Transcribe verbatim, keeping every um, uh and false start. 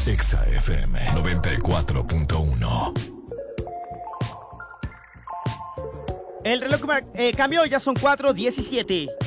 Exa F M noventa y cuatro punto uno. El reloj eh, cambió, ya son cuatro diecisiete.